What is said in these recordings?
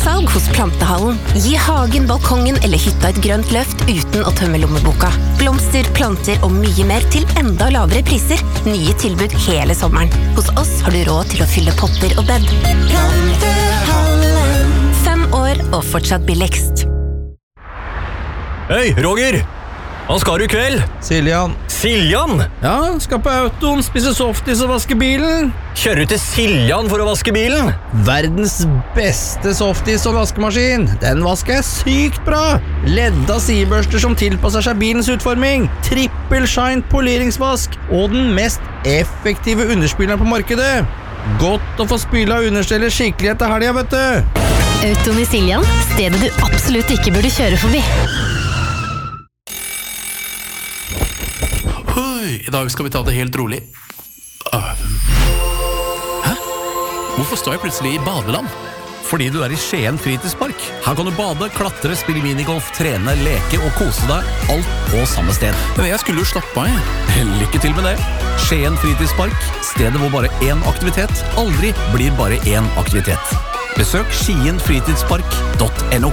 salg hos Plantehallen. Gi hagen, balkongen eller hytta et grønt løft uten å tømme lommeboka. Blomster, planter og mye mer til enda lavere priser. Nye tilbud hele sommeren. Hos oss har du råd til å fylle potter og bed. Plantehallen. 5 år og fortsatt billigst. Hei, Roger! Hva skal du I kveld? Siljan. Siljan? Ja, skal på autoen, spise softis og vaske bilen. Kjører du til Siljan for å vaske bilen? Verdens beste softis og vaskemaskin. Den vasker jeg sykt bra. Ledda sidebørster som tilpasser seg bilens utforming. Trippel shine poleringsvask. Og den mest effektive underspyleren på markedet. Godt å få spyla understeller skikkelig etter helga, vet du. Autoen I Siljan, stedet du absolutt ikke burde kjøre forbi. I dag skal vi ta det helt rolig. Hæ? Hvorfor står jeg plutselig I badeland? Fordi du I Skien fritidspark. Her kan du bade, klatre, spille minigolf, trene, leke og kose deg. Alt på samme sted. Men jeg skulle jo slappe av, Lykke til med det. Skien fritidspark. Stedet hvor bare én aktivitet aldri blir bare én aktivitet. Besøk skienfritidspark.no.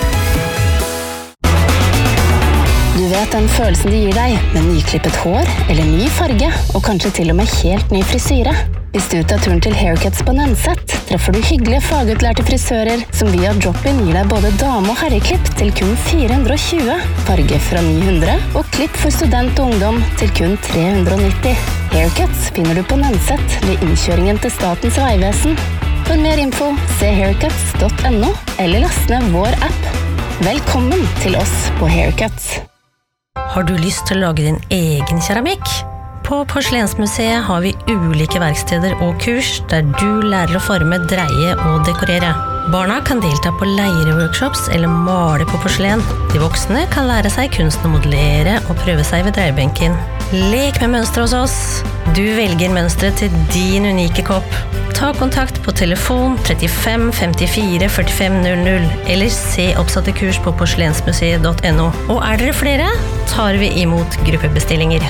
Du vet den følelsen det gir deg med nyklippet hår eller ny farge, og kanskje til og med helt ny frisyre. Hvis du tar turen til Haircuts på Nenset, treffer du hyggelige fagutlærte frisører som via drop-in gir deg både dame- og herreklipp til kun 420, farge fra 900 og klipp for student og ungdom til kun 390. Haircuts finner du på Nenset ved innkjøringen til Statens Vegvesen. For mer info, se haircuts.no eller last ned vår app. Velkommen til oss på Haircuts. Har du lyst til å lage din egen keramikk? På Porselensmuseet har vi ulike verksteder og kurs der du lærer å forme, dreie og dekorere. Barna kan delta på leireworkshops eller male på porselen. De voksne kan lære seg kunsten å modellere og prøve seg ved dreiebenken. Lek med mønstre hos oss. Du velger mønstre til din unike kopp. Ta kontakt på telefon 35 54 45 00 eller se oppsatte kurs på porselensmuseet.no. Og dere flere, tar vi imot gruppebestillinger.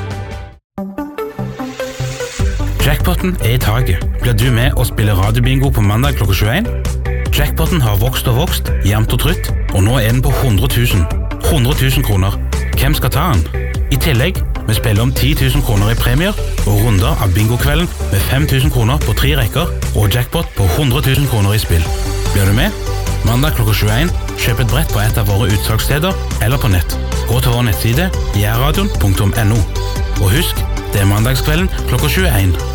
Jackpoten I taget. Blir du med og spiller radiobingo på mandag klokka 21? Jackpoten har vokst og vokst, jevnt og trutt, og nå den på 100 000. 100 000 kroner. Hvem skal ta den? I tillegg, vi spiller om 10 000 kroner I premier, og runder av bingokvelden med 5 000 kroner på 3 rekker, og jackpot på 100 000 kroner I spill. Blir du med? Mandag klokka 21, kjøp et brett på et av våre utsalgssteder, eller på nett. Gå til vår nettside, jærradion.no. Og husk, det mandagskvelden klokka 21.